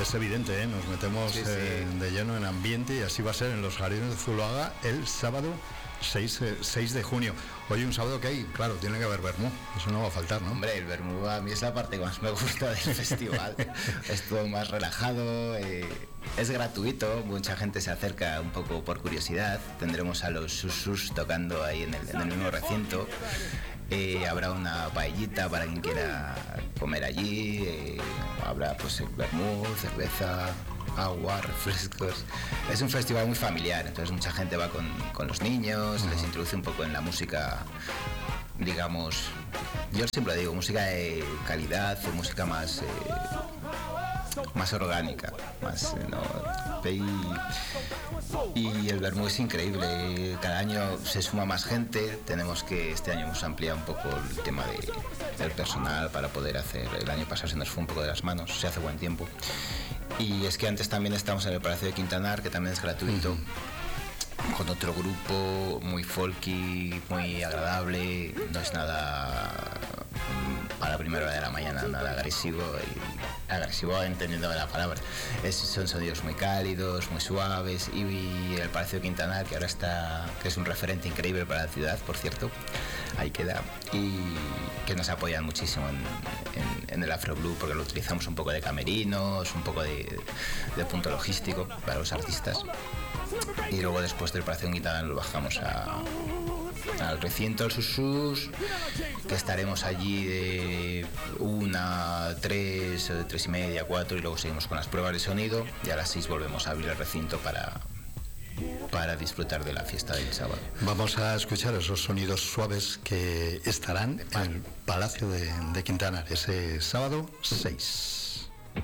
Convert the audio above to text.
Es evidente, ¿eh? Nos metemos de lleno en ambiente y así va a ser en los Jardines de Zuloaga el sábado 6 de junio. Hoy un sábado que hay, claro, tiene que haber vermú, eso no va a faltar, ¿no? Hombre, el vermú a mí es la parte que más me gusta del festival. Es todo más relajado, es gratuito, mucha gente se acerca un poco por curiosidad. Tendremos a los Susus tocando ahí en el mismo recinto. Habrá una paellita para quien quiera comer allí, habrá pues el vermú, cerveza, agua, refrescos. Es un festival muy familiar, entonces mucha gente va con los niños, les introduce un poco en la música, digamos, yo siempre digo, música de calidad, música más orgánica, más y el vermú es increíble, cada año se suma más gente. Este año hemos ampliado un poco el tema del personal para poder hacer, el año pasado se nos fue un poco de las manos, se hace buen tiempo. Y es que antes también estamos en el Palacio de Quintanar, que también es gratuito, con otro grupo muy folky, muy agradable, no es nada para la primera hora de la mañana, nada agresivo entendiendo la palabra. Son sonidos muy cálidos, muy suaves, y el Palacio de Quintanar, que ahora que es un referente increíble para la ciudad, por cierto, ahí queda, y que nos apoyan muchísimo en el Afro Blue, porque lo utilizamos un poco de camerinos, un poco de punto logístico para los artistas, y luego después del Palacio de Quintanar lo bajamos al recinto, al Susus, que estaremos allí de 1 a 3, 3 y media, 4, y luego seguimos con las pruebas de sonido, y a las 6 volvemos a abrir el recinto para disfrutar de la fiesta del sábado. Vamos a escuchar esos sonidos suaves que estarán en el Palacio de Quintanar ese sábado 6.